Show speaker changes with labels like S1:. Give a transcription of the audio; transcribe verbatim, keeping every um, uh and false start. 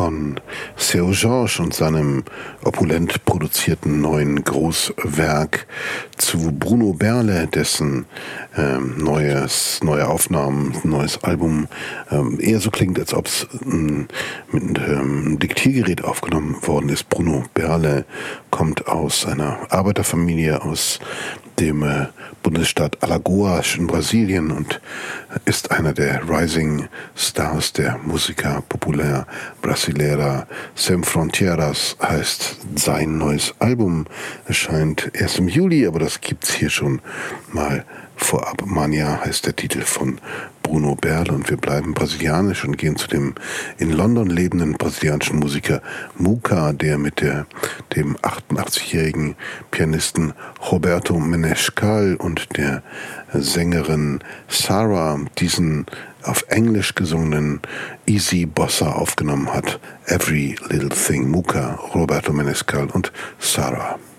S1: von Seu Jorge und seinem opulent produzierten neuen Großwerk zu Bruno Berle, dessen ähm, neues, neue Aufnahmen, neues Album ähm, eher so klingt, als ob es ähm, mit einem Diktiergerät aufgenommen worden ist. Bruno Berle kommt aus einer Arbeiterfamilie aus dem äh, Bundesstaat Alagoas in Brasilien und ist einer der Rising Stars der Música Popular Brasileira. Sem Fronteiras heißt sein neues Album, erscheint erst im Juli, aber das gibt's hier schon mal vorab. Mania heißt der Titel von Bruno Berle und wir bleiben brasilianisch und gehen zu dem in London lebenden brasilianischen Musiker Muka, der mit der, dem achtundachtzigjährigen Pianisten Roberto Menescal und der Sängerin Sarah diesen auf Englisch gesungenen Easy Bossa aufgenommen hat. Every Little Thing. Muka, Roberto Menescal und Sarah.